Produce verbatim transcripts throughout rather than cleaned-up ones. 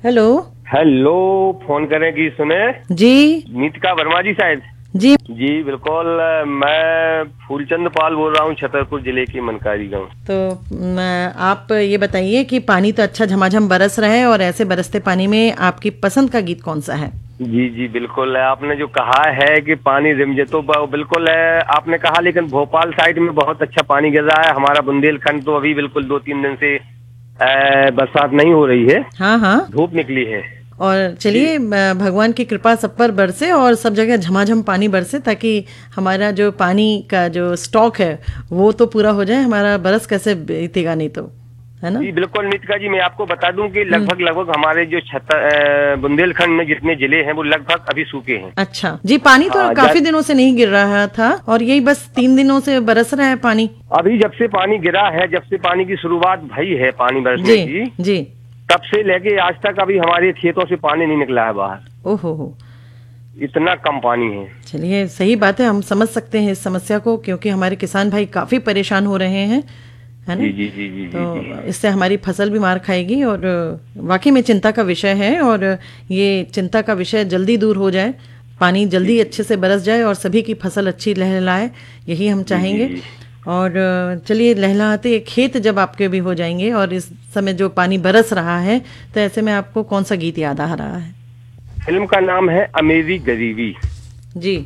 Hello. Hello, phone करें कि सुने जी। नीतिका वर्मा जी शायद। जी जी बिल्कुल, मैं फूलचंद पाल बोल रहा हूँ, छतरपुर जिले की मनकारी गांव। तो म, आप ये बताइए कि पानी तो अच्छा झमाझम बरस रहा है और ऐसे बरसते पानी में आपकी पसंद का गीत कौन सा है? जी जी बिल्कुल, आपने जो कहा है कि पानी रिमझे तो ब- बिल्कुल है आपने कहा, लेकिन भोपाल साइड में बहुत अच्छा पानी गिर रहा है। हमारा बुंदेलखंड तो अभी बिल्कुल दो तीन दिन से अ, बरसात नहीं हो रही है, हाँ हाँ। धूप निकली है। और जी चलिए म, भगवान की कृपा सब पर बरसे और सब जगह झमाझम पानी बरसे ताकि हमारा जो पानी का जो स्टॉक है वो तो पूरा हो जाए। हमारा बरस कैसे बीतेगा नहीं तो, है ना? जी बिल्कुल नीतिका जी, मैं आपको बता दूं कि हम्म। लगभग लगभग हमारे जो छत्तर बुंदेलखंड में जितने जिले हैं वो लगभग अभी सूखे हैं। अच्छा जी। पानी तो हाँ काफी जब दिनों से नहीं गिर रहा था और यही बस तीन दिनों से बरस रहा है पानी। अभी जब से पानी गिरा है, जब से पानी की शुरुआत भई है पानी बरसने जी की, जी। तब से लेके आज तक अभी हमारे खेतों से पानी नहीं निकला है बाहर। ओहो हो। इतना कम पानी है। चलिए, सही बात है, हम समझ सकते हैं इस समस्या को क्योंकि हमारे किसान भाई काफी परेशान हो रहे हैं, है ना? जी जी जी जी जी जी तो इससे हमारी फसल भी मार खाएगी और वाकई में चिंता का विषय है और ये चिंता का विषय जल्दी दूर हो जाए, पानी जी जल्दी जी अच्छे से बरस जाए और सभी की फसल अच्छी लहलहाए, यही हम जी जी चाहेंगे। जी। और चलिए, लहलहाते खेत जब आपके भी हो जाएंगे और इस समय जो पानी बरस रहा है तो ऐसे में आपको कौन सा गीत याद आ रहा है? फिल्म का नाम है अमेरी गरीबी जी।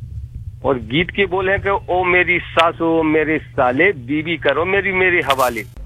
और गीत के बोल हैं कि ओ मेरी सासो मेरे साले, बीबी करो मेरी मेरे हवाले।